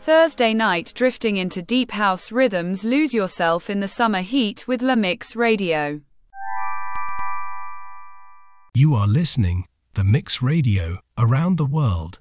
Thursday night, drifting into deep house rhythms, lose yourself in the summer heat with La Mix Radio. You are listening The Mix Radio around the world.